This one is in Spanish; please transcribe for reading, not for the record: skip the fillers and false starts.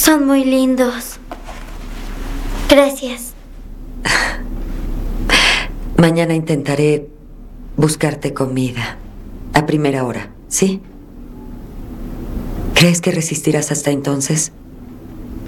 Son muy lindos. Gracias. Mañana intentaré buscarte comida. A primera hora, ¿sí? ¿Crees que resistirás hasta entonces?